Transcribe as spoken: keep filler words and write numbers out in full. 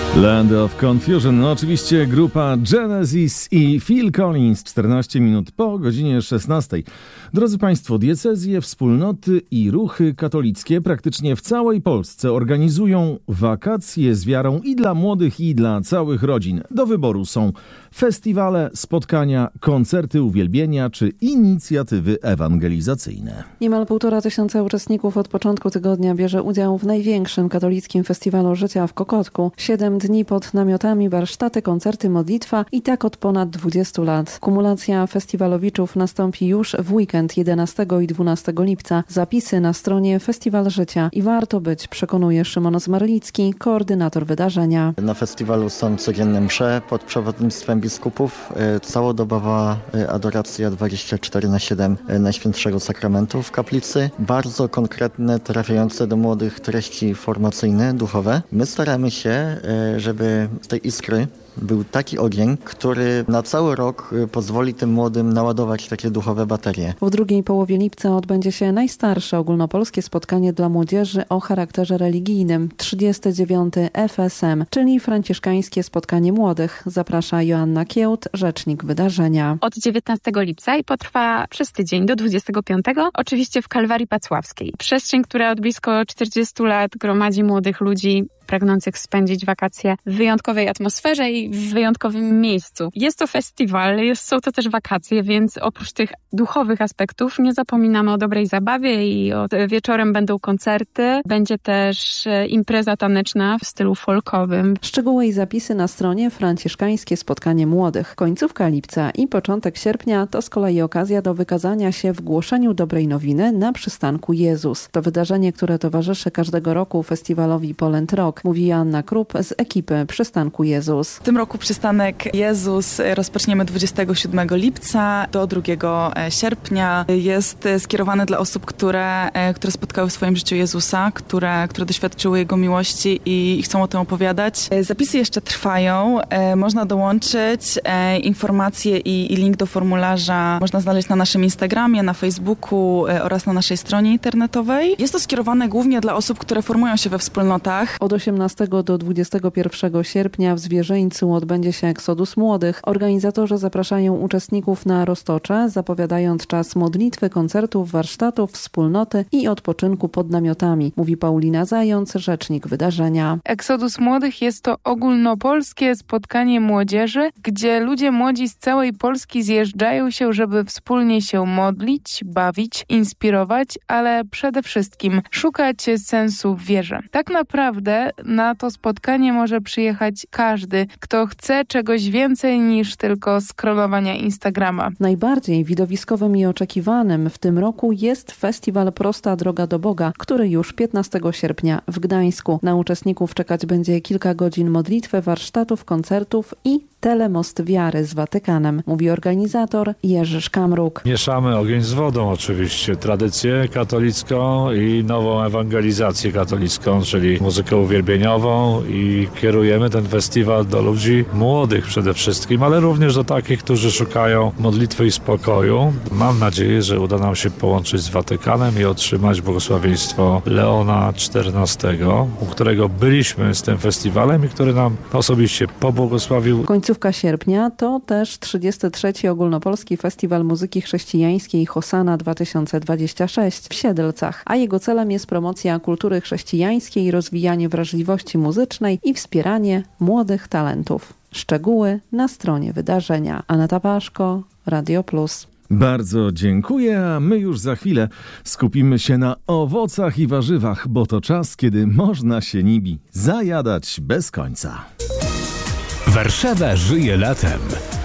Land of Confusion, no oczywiście grupa Genesis i Phil Collins, czternaście minut po godzinie szesnastej. Drodzy Państwo, diecezje, wspólnoty i ruchy katolickie praktycznie w całej Polsce organizują wakacje z wiarą i dla młodych, i dla całych rodzin. Do wyboru są festiwale, spotkania, koncerty uwielbienia czy inicjatywy ewangelizacyjne. Niemal półtora tysiąca uczestników od początku tygodnia bierze udział w największym katolickim festiwalu życia w Kokotku. Siedem dni pod namiotami, warsztaty, koncerty, modlitwa i tak od ponad dwudziestu lat. Kumulacja festiwalowiczów nastąpi już w weekend jedenastego i dwunastego lipca. Zapisy na stronie Festiwal Życia. I warto być, przekonuje Szymon Zmarlicki, koordynator wydarzenia. Na festiwalu są codzienne msze pod przewodnictwem biskupów, całodobowa adoracja dwadzieścia cztery na siedem Najświętszego Sakramentu w kaplicy. Bardzo konkretne, trafiające do młodych treści formacyjne, duchowe. My staramy się, żeby z tej iskry był taki ogień, który na cały rok pozwoli tym młodym naładować takie duchowe baterie. W drugiej połowie lipca odbędzie się najstarsze ogólnopolskie spotkanie dla młodzieży o charakterze religijnym, trzydzieste dziewiąte F S M, czyli Franciszkańskie Spotkanie Młodych. Zaprasza Joanna Kiełt, rzecznik wydarzenia. Od dziewiętnastego lipca i potrwa przez tydzień do dwudziestego piątego, oczywiście w Kalwarii Pacławskiej. Przestrzeń, która od blisko czterdziestu lat gromadzi młodych ludzi pragnących spędzić wakacje w wyjątkowej atmosferze i w wyjątkowym miejscu. Jest to festiwal, jest, są to też wakacje, więc oprócz tych duchowych aspektów nie zapominamy o dobrej zabawie i od, wieczorem będą koncerty. Będzie też impreza taneczna w stylu folkowym. Szczegóły i zapisy na stronie Franciszkańskie Spotkanie Młodych. Końcówka lipca i początek sierpnia to z kolei okazja do wykazania się w głoszeniu dobrej nowiny na przystanku Jezus. To wydarzenie, które towarzyszy każdego roku festiwalowi Poland Rock, mówi Joanna Krupp z ekipy Przystanku Jezus. W tym roku przystanek Jezus rozpoczniemy dwudziestego siódmego lipca do drugiego sierpnia. Jest skierowany dla osób, które, które spotkały w swoim życiu Jezusa, które, które doświadczyły Jego miłości i chcą o tym opowiadać. Zapisy jeszcze trwają. Można dołączyć. Informacje i, i link do formularza można znaleźć na naszym Instagramie, na Facebooku oraz na naszej stronie internetowej. Jest to skierowane głównie dla osób, które formują się we wspólnotach. Od osiemnastego do dwudziestego pierwszego sierpnia w Zwierzyńcu odbędzie się Exodus Młodych. Organizatorzy zapraszają uczestników na roztocze, zapowiadając czas modlitwy, koncertów, warsztatów, wspólnoty i odpoczynku pod namiotami, mówi Paulina Zając, rzecznik wydarzenia. Exodus Młodych jest to ogólnopolskie spotkanie młodzieży, gdzie ludzie młodzi z całej Polski zjeżdżają się, żeby wspólnie się modlić, bawić, inspirować, ale przede wszystkim szukać sensu w wierze. Tak naprawdę na to spotkanie może przyjechać każdy, kto chce czegoś więcej niż tylko scrollowania Instagrama. Najbardziej widowiskowym i oczekiwanym w tym roku jest festiwal Prosta Droga do Boga, który już piętnastego sierpnia w Gdańsku. Na uczestników czekać będzie kilka godzin modlitwy, warsztatów, koncertów i telemost wiary z Watykanem, mówi organizator Jerzy Szkamruk. Mieszamy ogień z wodą oczywiście, tradycję katolicką i nową ewangelizację katolicką, czyli muzykę uwielbieniową i kierujemy ten festiwal do ludzi młodych przede wszystkim, ale również do takich, którzy szukają modlitwy i spokoju. Mam nadzieję, że uda nam się połączyć z Watykanem i otrzymać błogosławieństwo Leona czternastego, u którego byliśmy z tym festiwalem i który nam osobiście pobłogosławił. Końcówka sierpnia to też trzydziesty trzeci Ogólnopolski Festiwal Muzyki Chrześcijańskiej Hosanna dwa tysiące dwadzieścia sześć w Siedlcach, a jego celem jest promocja kultury chrześcijańskiej, rozwijanie wrażliwości muzycznej i wspieranie młodych talentów. Szczegóły na stronie wydarzenia. Aneta Paszko, Radio Plus. Bardzo dziękuję, a my już za chwilę skupimy się na owocach i warzywach, bo to czas, kiedy można się nimi zajadać bez końca. Warszawa żyje latem.